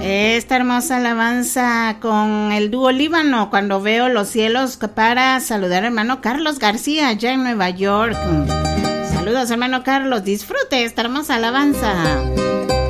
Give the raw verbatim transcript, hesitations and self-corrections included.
Esta hermosa alabanza con el dúo Líbano, Cuando veo los cielos, para saludar al hermano Carlos García allá en Nueva York. Saludos, hermano Carlos, disfrute esta hermosa alabanza.